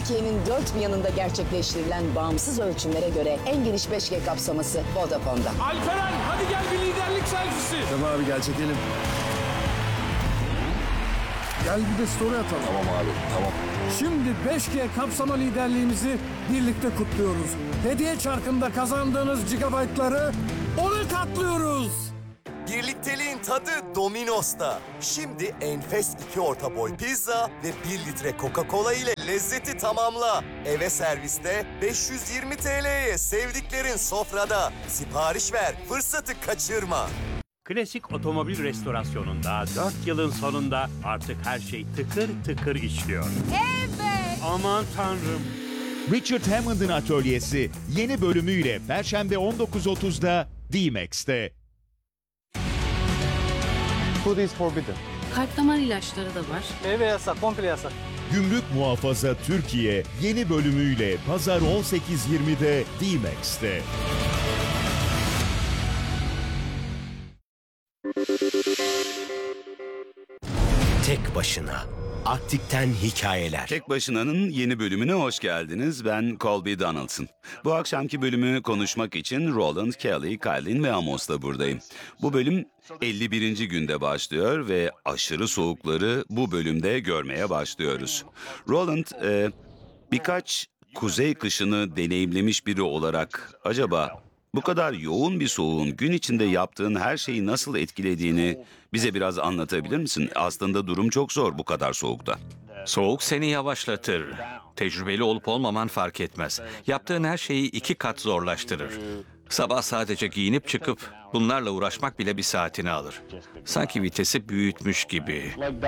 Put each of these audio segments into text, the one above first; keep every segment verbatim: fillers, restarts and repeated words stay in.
Türkiye'nin dört bir yanında gerçekleştirilen bağımsız ölçümlere göre en geniş beş G kapsaması Vodafone'da. Alperen hadi gel bir liderlik selfisi. Tamam abi gel çekelim. Gel bir de story atalım. Tamam abi tamam. Şimdi beş G kapsama liderliğimizi birlikte kutluyoruz. Hediye çarkında kazandığınız gigabaytları ona katlıyoruz. Birlikteliğin tadı Domino's'ta. Şimdi enfes iki orta boy pizza ve bir litre Coca-Cola ile lezzeti tamamla. Eve serviste beş yüz yirmi T L'ye sevdiklerin sofrada. Sipariş ver, fırsatı kaçırma. Klasik otomobil restorasyonunda dört yılın sonunda artık her şey tıkır tıkır işliyor. Evet. Aman tanrım. Richard Hammond'ın atölyesi yeni bölümüyle Perşembe on dokuz otuzda D-Max'te. Food is forbidden. Kalp damar ilaçları da var. Meyve yasak, komple yasak. Gümrük Muhafaza Türkiye yeni bölümüyle Pazar on sekiz yirmide D-Max'te. Tek başına. Arktik'ten hikayeler. Tek Başına'nın yeni bölümüne hoş geldiniz. Ben Colby Donaldson. Bu akşamki bölümü konuşmak için Roland, Kelly, Kylie ve Amos'la buradayım. Bu bölüm elli birinci günde başlıyor ve aşırı soğukları bu bölümde görmeye başlıyoruz. Roland, e, birkaç kuzey kışını deneyimlemiş biri olarak acaba bu kadar yoğun bir soğuğun gün içinde yaptığın her şeyi nasıl etkilediğini bize biraz anlatabilir misin? Aslında durum çok zor bu kadar soğukta. Soğuk seni yavaşlatır. Tecrübeli olup olmaman fark etmez. Yaptığın her şeyi iki kat zorlaştırır. Sabah sadece giyinip çıkıp bunlarla uğraşmak bile bir saatini alır. Sanki vitesi büyütmüş gibi.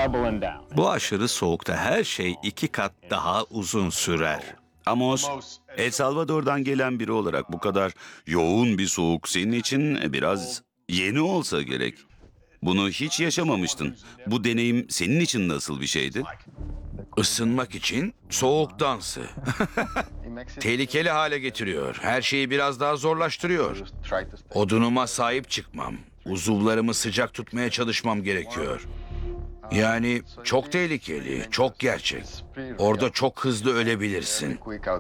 Bu aşırı soğukta her şey iki kat daha uzun sürer. Amos, El Salvador'dan gelen biri olarak bu kadar yoğun bir soğuk senin için biraz yeni olsa gerek. Bunu hiç yaşamamıştın. Bu deneyim senin için nasıl bir şeydi? Isınmak için soğuk dansı. Tehlikeli hale getiriyor. Her şeyi biraz daha zorlaştırıyor. Odunuma sahip çıkmam. Uzuvlarımı sıcak tutmaya çalışmam gerekiyor. Yani çok tehlikeli, çok gerçek. Orada çok hızlı ölebilirsin.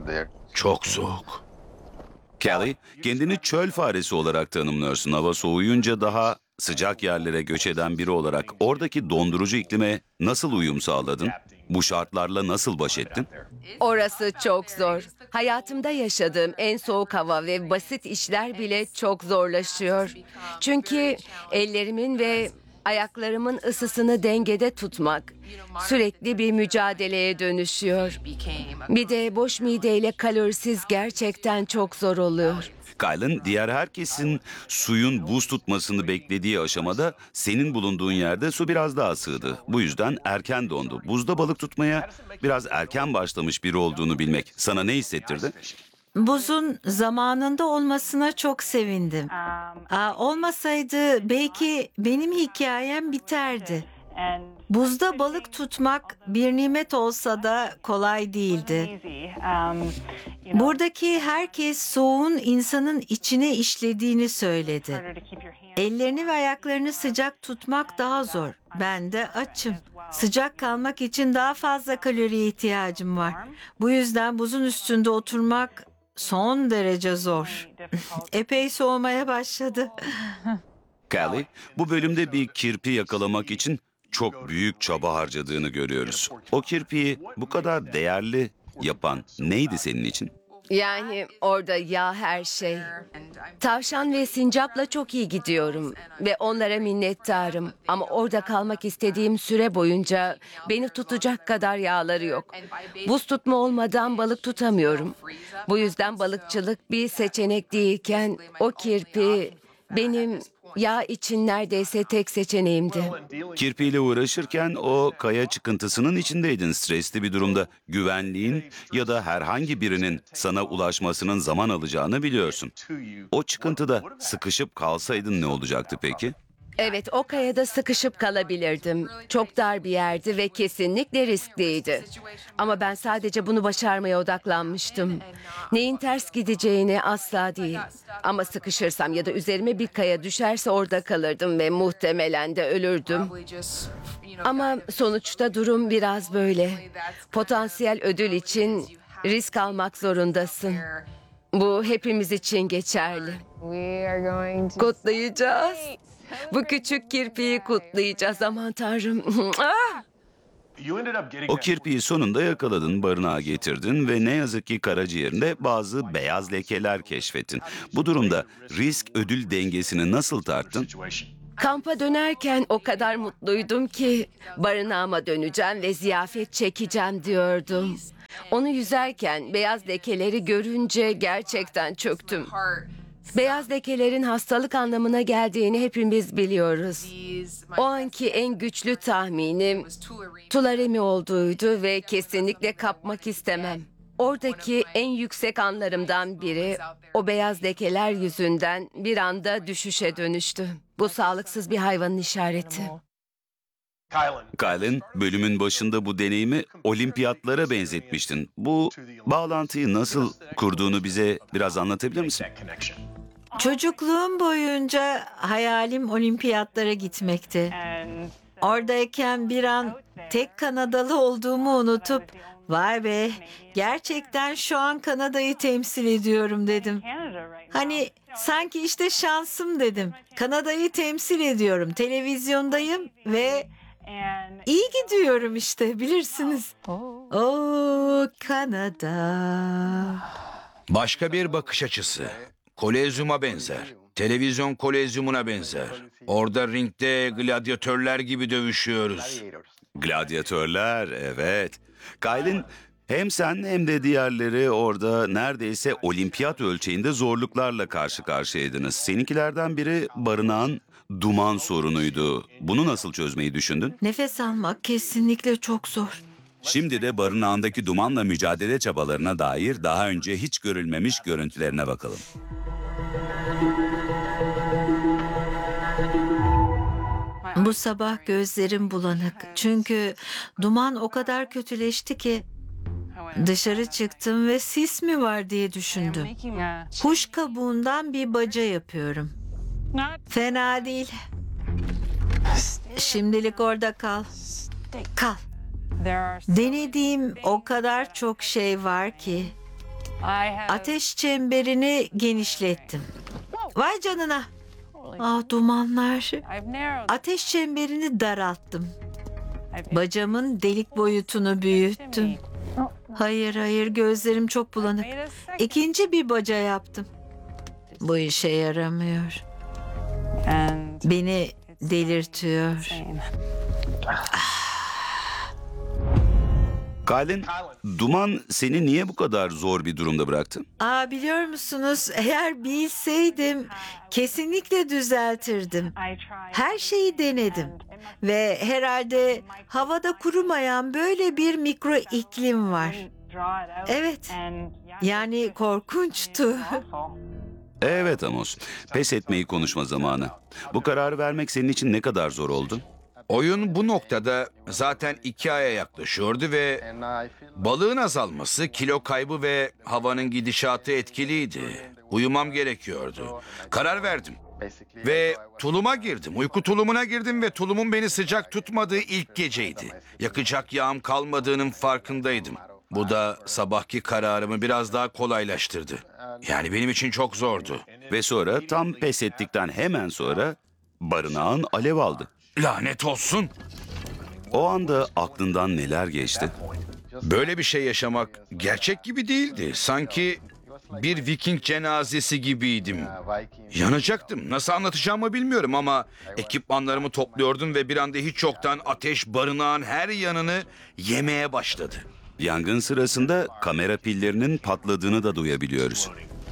Çok soğuk. Kelly, kendini çöl faresi olarak tanımlıyorsun. Hava soğuyunca daha sıcak yerlere göç eden biri olarak oradaki dondurucu iklime nasıl uyum sağladın? Bu şartlarla nasıl baş ettin? Orası çok zor. Hayatımda yaşadığım en soğuk hava ve basit işler bile çok zorlaşıyor. Çünkü ellerimin ve ayaklarımın ısısını dengede tutmak sürekli bir mücadeleye dönüşüyor. Bir de boş mideyle kalorisiz gerçekten çok zor oluyor. Kyle'ın diğer herkesin suyun buz tutmasını beklediği aşamada senin bulunduğun yerde su biraz daha sığdı. Bu yüzden erken dondu. Buzda balık tutmaya biraz erken başlamış biri olduğunu bilmek sana ne hissettirdi? Buzun zamanında olmasına çok sevindim. Aa, olmasaydı belki benim hikayem biterdi. Buzda balık tutmak bir nimet olsa da kolay değildi. Buradaki herkes soğuğun insanın içine işlediğini söyledi. Ellerini ve ayaklarını sıcak tutmak daha zor. Ben de açım. Sıcak kalmak için daha fazla kaloriye ihtiyacım var. Bu yüzden buzun üstünde oturmak son derece zor. Epey soğumaya başladı. Kelly, bu bölümde bir kirpi yakalamak için çok büyük çaba harcadığını görüyoruz. O kirpiyi bu kadar değerli yapan neydi senin için? Yani orada yağ her şey. Tavşan ve sincapla çok iyi gidiyorum ve onlara minnettarım. Ama orada kalmak istediğim süre boyunca beni tutacak kadar yağları yok. Buz tutma olmadan balık tutamıyorum. Bu yüzden balıkçılık bir seçenek değilken o kirpi benim yağ için neredeyse tek seçeneğimdi. Kirpiyle uğraşırken o kaya çıkıntısının içindeydin, stresli bir durumda. Güvenliğin ya da herhangi birinin sana ulaşmasının zaman alacağını biliyorsun. O çıkıntıda sıkışıp kalsaydın ne olacaktı peki? Evet, o kayada sıkışıp kalabilirdim. Çok dar bir yerdi ve kesinlikle riskliydi. Ama ben sadece bunu başarmaya odaklanmıştım. Neyin ters gideceğini asla değil. Ama sıkışırsam ya da üzerime bir kaya düşerse orada kalırdım ve muhtemelen de ölürdüm. Ama sonuçta durum biraz böyle. Potansiyel ödül için Risk almak zorundasın. Bu hepimiz için geçerli. Kutlayacağız. Bu küçük kirpiyi kutlayacağız, aman tanrım. Ah! O kirpiyi sonunda yakaladın, barınağa getirdin ve ne yazık ki karaciğerinde bazı beyaz lekeler keşfettin. Bu durumda risk ödül dengesini nasıl tarttın? Kampa dönerken o kadar mutluydum ki barınağıma döneceğim ve ziyafet çekeceğim diyordum. Onu yüzerken beyaz lekeleri görünce gerçekten çöktüm. Beyaz lekelerin hastalık anlamına geldiğini hepimiz biliyoruz. O anki en güçlü tahminim tularemi olduğuydu ve kesinlikle kapmak istemem. Oradaki en yüksek anlarımdan biri o beyaz lekeler yüzünden bir anda düşüşe dönüştü. Bu sağlıksız bir hayvanın işareti. Kylan, bölümün başında bu deneyimi olimpiyatlara benzetmiştin. Bu bağlantıyı nasıl kurduğunu bize biraz anlatabilir misin? Çocukluğum boyunca hayalim olimpiyatlara gitmekti. Oradayken bir an tek Kanadalı olduğumu unutup, vay be, gerçekten şu an Kanada'yı temsil ediyorum dedim. Hani sanki işte şansım dedim. Kanada'yı temsil ediyorum, televizyondayım ve iyi gidiyorum işte, bilirsiniz. Oo, Kanada. Başka bir bakış açısı. Kolezyuma benzer. Televizyon kolezyumuna benzer. Orada ringde gladyatörler gibi dövüşüyoruz. Gladyatörler, evet. Kylan, hem sen hem de diğerleri orada neredeyse olimpiyat ölçeğinde zorluklarla karşı karşıyaydınız. Seninkilerden biri barınağın duman sorunuydu. Bunu nasıl çözmeyi düşündün? Nefes almak kesinlikle çok zor. Şimdi de barınağındaki dumanla mücadele çabalarına dair daha önce hiç görülmemiş görüntülerine bakalım. Bu sabah gözlerim bulanık. Çünkü duman o kadar kötüleşti ki dışarı çıktım ve sis mi var diye düşündüm. Kuş kabuğundan bir baca yapıyorum. Fena değil. Şimdilik orada kal. Kal. Denediğim o kadar çok şey var ki. Ateş çemberini genişlettim. Vay canına. Ah, dumanlar. Ateş çemberini daralttım. Bacamın delik boyutunu büyüttüm. Hayır hayır, gözlerim çok bulanık. İkinci bir baca yaptım. Bu işe yaramıyor. Beni delirtiyor. Kylan, duman seni niye bu kadar zor bir durumda bıraktı? Aa, biliyor musunuz, eğer bilseydim kesinlikle düzeltirdim. Her şeyi denedim ve herhalde havada kurumayan böyle bir mikro iklim var. Evet, yani korkunçtu. Evet Amos, pes etmeyi konuşma zamanı. Bu kararı vermek senin için ne kadar zor oldu? Oyun bu noktada zaten iki aya yaklaşıyordu ve balığın azalması, kilo kaybı ve havanın gidişatı etkiliydi. Uyumam gerekiyordu. Karar verdim. Ve tuluma girdim. Uyku tulumuna girdim ve tulumun beni sıcak tutmadığı ilk geceydi. Yakacak yağım kalmadığının farkındaydım. Bu da sabahki kararımı biraz daha kolaylaştırdı. Yani benim için çok zordu. Ve sonra tam pes ettikten hemen sonra barınağın alev aldı. Lanet olsun. O anda aklından neler geçti? Böyle bir şey yaşamak gerçek gibi değildi. Sanki bir Viking cenazesi gibiydim. Yanacaktım. Nasıl anlatacağımı bilmiyorum ama ekipmanlarımı topluyordum ve bir anda hiç yoktan ateş barınağın her yanını yemeye başladı. Yangın sırasında kamera pillerinin patladığını da duyabiliyoruz.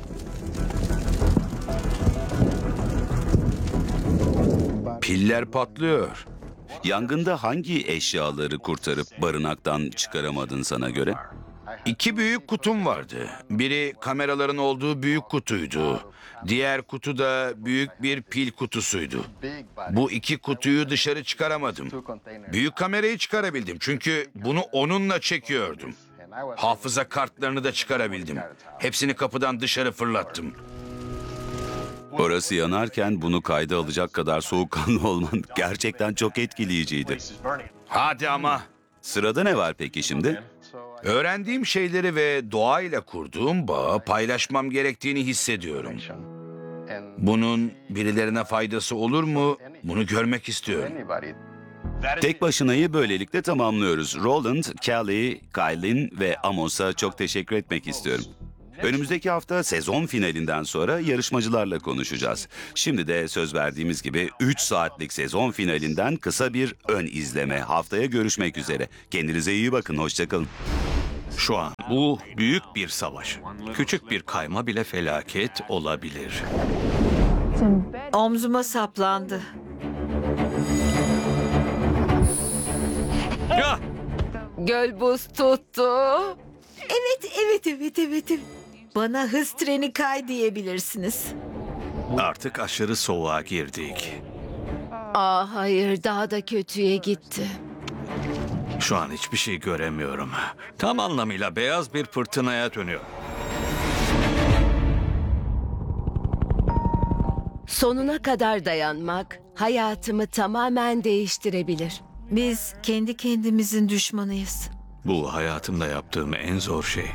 Piller patlıyor. Yangında hangi eşyaları kurtarıp barınaktan çıkaramadın sana göre? İki büyük kutum vardı. Biri kameraların olduğu büyük kutuydu. Diğer kutu da büyük bir pil kutusuydu. Bu iki kutuyu dışarı çıkaramadım. Büyük kamerayı çıkarabildim çünkü bunu onunla çekiyordum. Hafıza kartlarını da çıkarabildim. Hepsini kapıdan dışarı fırlattım. Orası yanarken bunu kayda alacak kadar soğukkanlı olman gerçekten çok etkileyiciydi. Hadi ama. Sırada ne var peki şimdi? Öğrendiğim şeyleri ve doğayla kurduğum bağı paylaşmam gerektiğini hissediyorum. Bunun birilerine faydası olur mu? Bunu görmek istiyorum. Tek başınayı böylelikle tamamlıyoruz. Roland, Kelly, Kylie ve Amos'a çok teşekkür etmek istiyorum. Önümüzdeki hafta sezon finalinden sonra yarışmacılarla konuşacağız. Şimdi de söz verdiğimiz gibi üç saatlik sezon finalinden kısa bir ön izleme. Haftaya görüşmek üzere. Kendinize iyi bakın, hoşçakalın. Şu an bu büyük bir savaş. Küçük bir kayma bile felaket olabilir. Omzuma saplandı. Ya! Göl buz tuttu. Evet, evet, evet, evet. evet. Bana hız treni kay diyebilirsiniz. Artık aşırı soğuğa girdik. Aa hayır, daha da kötüye gitti. Şu an hiçbir şey göremiyorum. Tam anlamıyla beyaz bir fırtınaya dönüyor. Sonuna kadar dayanmak hayatımı tamamen değiştirebilir. Biz kendi kendimizin düşmanıyız. Bu hayatımda yaptığım en zor şey.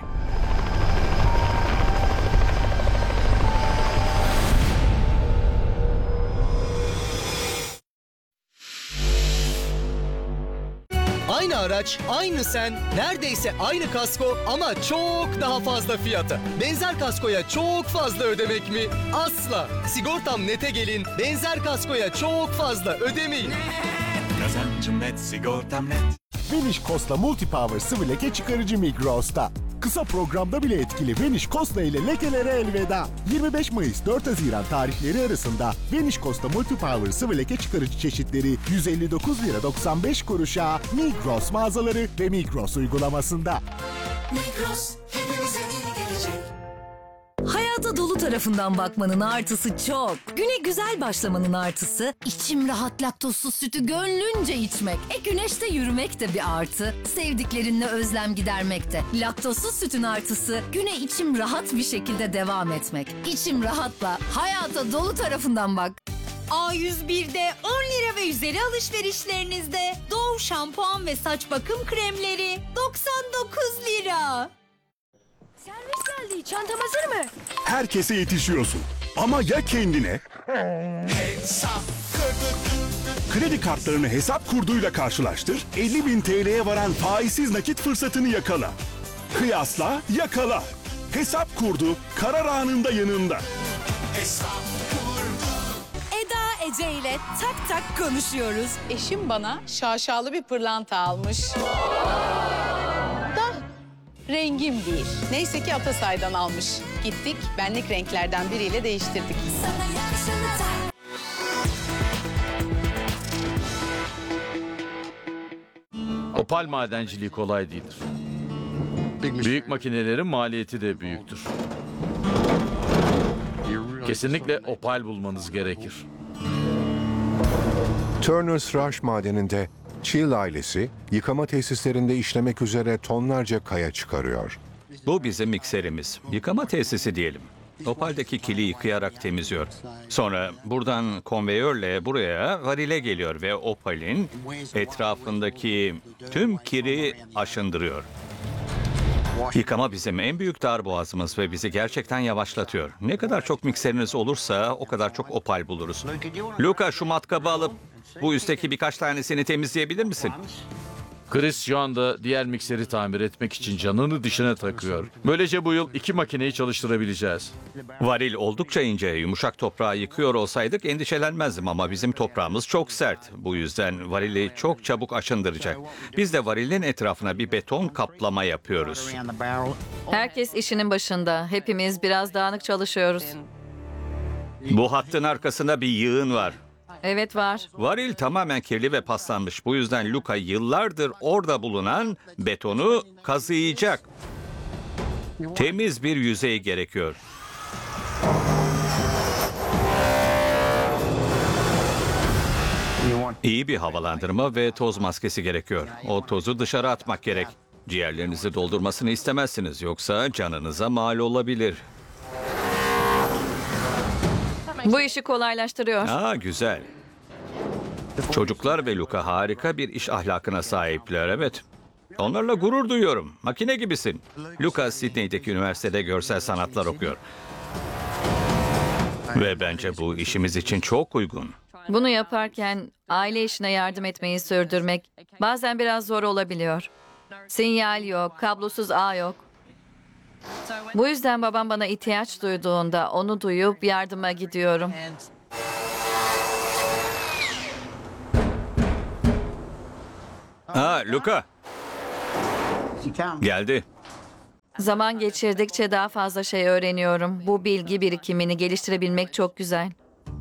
Aynı araç, aynı sen, neredeyse aynı kasko ama çok daha fazla fiyata. Benzer kaskoya çok fazla ödemek mi? Asla. Sigortam Net'e gelin, benzer kaskoya çok fazla ödemeyin. Kazancım net, sigortam net. Vanish Costa Multipower sıvı leke çıkarıcı Migros'ta. Kısa programda bile etkili Vanish Costa ile lekelere elveda. yirmi beş Mayıs dört Haziran tarihleri arasında Vanish Costa Multipower sıvı leke çıkarıcı çeşitleri yüz elli dokuz lira doksan beş kuruşa Migros mağazaları ve Migros uygulamasında. Migros hepimize iyi gelecek. Hayata dolu tarafından bakmanın artısı çok. Güne güzel başlamanın artısı, içim rahat laktozsuz sütü gönlünce içmek. E güneşte yürümek de bir artı. Sevdiklerinle özlem gidermek de. Laktozsuz sütün artısı, güne içim rahat bir şekilde devam etmek. İçim rahatla, hayata dolu tarafından bak. A yüz bir'de on lira ve üzeri alışverişlerinizde Dove şampuan ve saç bakım kremleri doksan dokuz lira. Servis geldi. Çantam hazır mı? Herkese yetişiyorsun. Ama ya kendine? Hesap kırdık. Kredi kartlarını hesap kurduyla karşılaştır. elli bin T L'ye varan faizsiz nakit fırsatını yakala. Kıyasla, yakala. Hesap kurdu, karar anında yanında. Hesap kurdu. Eda Ece ile tak tak konuşuyoruz. Eşim bana şaşalı bir pırlanta almış. Da rengim değil. Neyse ki Atasay'dan almış. Gittik, benlik renklerden biriyle değiştirdik. Opal madenciliği kolay değildir. Büyük makinelerin maliyeti de büyüktür. Kesinlikle opal bulmanız gerekir. Turner's Rush madeninde Chill ailesi yıkama tesislerinde işlemek üzere tonlarca kaya çıkarıyor. Bu bizim mikserimiz. Yıkama tesisi diyelim. Opaldeki kili yıkayarak temizliyor. Sonra buradan konveyörle buraya varile geliyor ve opalin etrafındaki tüm kiri aşındırıyor. Yıkama bizim en büyük darboğazımız ve bizi gerçekten yavaşlatıyor. Ne kadar çok mikseriniz olursa o kadar çok opal buluruz. Luka, şu matkabı alıp bu üstteki birkaç tanesini temizleyebilir misin? Chris şu anda diğer mikseri tamir etmek için canını dişine takıyor. Böylece bu yıl iki makineyi çalıştırabileceğiz. Varil oldukça ince, yumuşak toprağı yıkıyor olsaydık endişelenmezdim ama bizim toprağımız çok sert. Bu yüzden varili çok çabuk aşındıracak. Biz de varilin etrafına bir beton kaplama yapıyoruz. Herkes işinin başında. Hepimiz biraz dağınık çalışıyoruz. Bu hattın arkasında bir yığın var. Evet var. Varil tamamen kirli ve paslanmış. Bu yüzden Luka yıllardır orada bulunan betonu kazıyacak. Temiz bir yüzey gerekiyor. İyi bir havalandırma ve toz maskesi gerekiyor. O tozu dışarı atmak gerek. Ciğerlerinizi doldurmasını istemezsiniz. Yoksa canınıza mal olabilir. Bu işi kolaylaştırıyor. Aa, güzel. Çocuklar ve Luka harika bir iş ahlakına sahipler, evet. Onlarla gurur duyuyorum. Makine gibisin. Luca Sydney'deki üniversitede görsel sanatlar okuyor. Ve bence bu işimiz için çok uygun. Bunu yaparken aile işine yardım etmeyi sürdürmek bazen biraz zor olabiliyor. Sinyal yok, kablosuz ağ yok. Bu yüzden babam bana ihtiyaç duyduğunda onu duyup yardıma gidiyorum. Ha, Luca. Geldi. Zaman geçirdikçe daha fazla şey öğreniyorum. Bu bilgi birikimini geliştirebilmek çok güzel.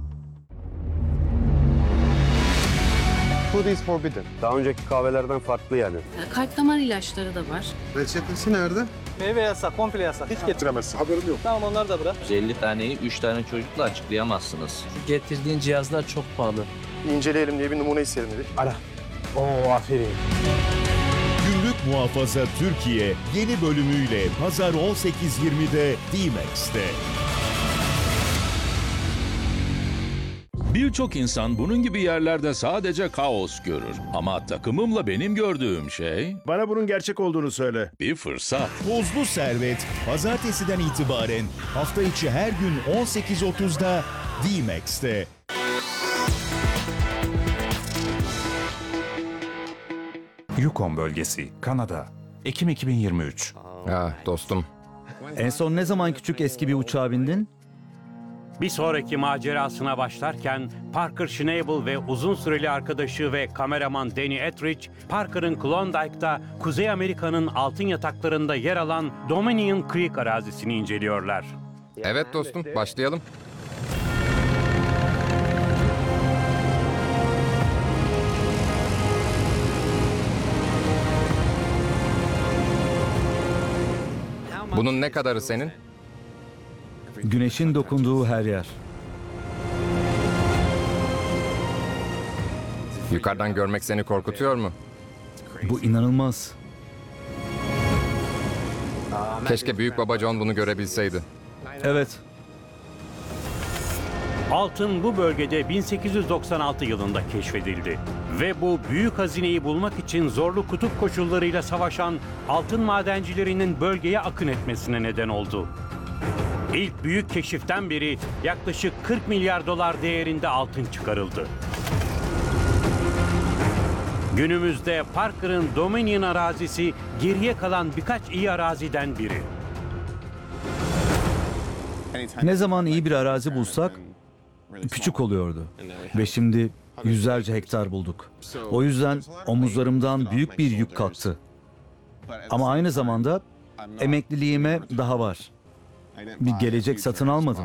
Food is forbidden. Daha önceki kahvelerden farklı yani. Kalp damar ilaçları da var. Reçetesi nerede? Meyve yasak, komple yasak. Hiç getiremezsin. Haberim yok. Tamam onlar da bırak. yüz elli taneyi üç tane çocukla açıklayamazsınız. Getirdiğin cihazlar çok pahalı. İnceleyelim diye bir numune isterim dedik. Ara. Oo aferin. Gümrük Muhafaza Türkiye yeni bölümüyle Pazar on sekiz yirmide D-Max'te. Birçok insan bunun gibi yerlerde sadece kaos görür. Ama takımımla benim gördüğüm şey... Bana bunun gerçek olduğunu söyle. Bir fırsat. Tozlu Servet, pazartesiden itibaren hafta içi her gün on sekiz otuzda D-Max'te. Yukon bölgesi, Kanada. Ekim iki bin yirmi üç. Ah dostum. En son ne zaman küçük eski bir uçağa bindin? Bir sonraki macerasına başlarken Parker Schnabel ve uzun süreli arkadaşı ve kameraman Danny Ettridge, Parker'ın Klondike'da Kuzey Amerika'nın altın yataklarında yer alan Dominion Creek arazisini inceliyorlar. Evet dostum, başlayalım. Bunun ne kadarı senin? Güneşin dokunduğu her yer. Yukarıdan görmek seni korkutuyor mu? Bu inanılmaz. Keşke büyük baba John bunu görebilseydi. Evet. Altın bu bölgede bin sekiz yüz doksan altı yılında keşfedildi. Ve bu büyük hazineyi bulmak için zorlu kutup koşullarıyla savaşan altın madencilerinin bölgeye akın etmesine neden oldu. İlk büyük keşiften beri yaklaşık kırk milyar dolar değerinde altın çıkarıldı. Günümüzde Parker'ın Dominion arazisi geriye kalan birkaç iyi araziden biri. Ne zaman iyi bir arazi bulsak küçük oluyordu. Ve şimdi yüzlerce hektar bulduk. O yüzden omuzlarımdan büyük bir yük kalktı. Ama aynı zamanda emekliliğime daha var. Bir gelecek satın almadım.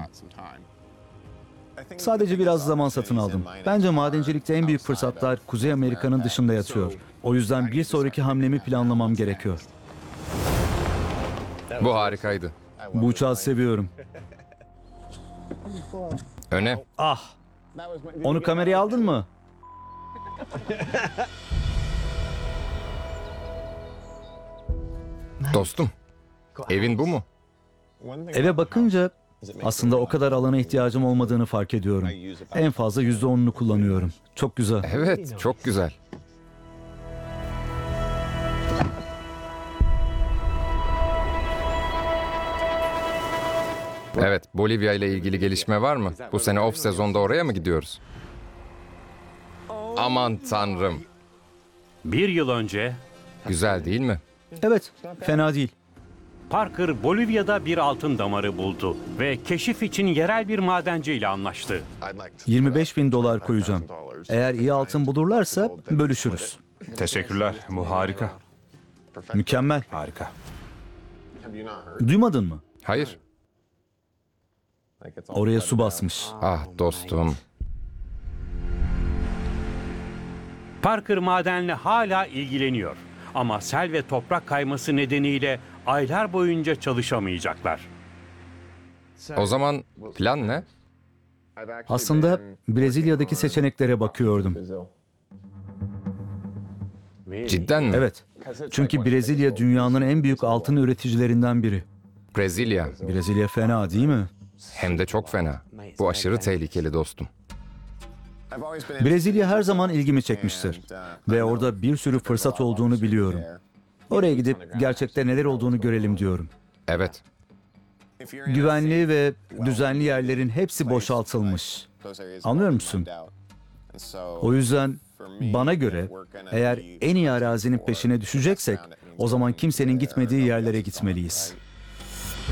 Sadece biraz zaman satın aldım. Bence madencilikte en büyük fırsatlar Kuzey Amerika'nın dışında yatıyor. O yüzden bir sonraki hamlemi planlamam gerekiyor. Bu harikaydı. Bu uçağı seviyorum. Öne. Ah! Onu kameraya aldın mı? Dostum, evin bu mu? Eve bakınca aslında o kadar alana ihtiyacım olmadığını fark ediyorum. En fazla yüzde onunu kullanıyorum. Çok güzel. Evet, çok güzel. Evet, Bolivya ile ilgili gelişme var mı? Bu sene off sezonda oraya mı gidiyoruz? Aman tanrım. Bir yıl önce... Güzel değil mi? Evet, fena değil. Parker, Bolivya'da bir altın damarı buldu ve keşif için yerel bir madenciyle anlaştı. yirmi beş bin dolar koyacağım. Eğer iyi altın bulurlarsa bölüşürüz. Teşekkürler, bu harika. Mükemmel. Harika. Duymadın mı? Hayır. Oraya su basmış. Ah dostum. Parker madenle hala ilgileniyor. Ama sel ve toprak kayması nedeniyle aylar boyunca çalışamayacaklar. O zaman plan ne? Aslında Brezilya'daki seçeneklere bakıyordum. Cidden mi? Evet. Çünkü Brezilya dünyanın en büyük altın üreticilerinden biri. Brezilya. Brezilya fena değil mi? Hem de çok fena. Bu aşırı tehlikeli dostum. Brezilya her zaman ilgimi çekmiştir. Ve orada bir sürü fırsat olduğunu biliyorum. Oraya gidip gerçekte neler olduğunu görelim diyorum. Evet. Güvenli ve düzenli yerlerin hepsi boşaltılmış. Anlıyor musun? O yüzden bana göre eğer en iyi arazinin peşine düşeceksek o zaman kimsenin gitmediği yerlere gitmeliyiz.